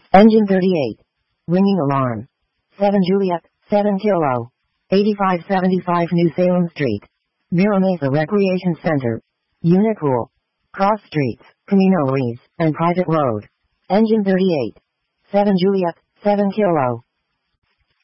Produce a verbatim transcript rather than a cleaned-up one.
Engine thirty-eight. Ringing alarm. seven Juliet, seven Kilo. eighty-five seventy-five New Salem Street. Mira Mesa Recreation Center. Unit Pool. Cross Streets, Camino Ruiz, and Private Road. Engine thirty-eight. seven Juliet, seven Kilo.